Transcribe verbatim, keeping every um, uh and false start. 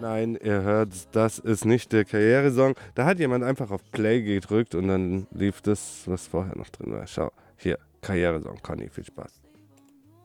Nein, ihr hört, das ist nicht der Karrieresong. Da hat jemand einfach auf Play gedrückt und dann lief das, was vorher noch drin war. Schau, hier, Karrieresong, Conny, viel Spaß.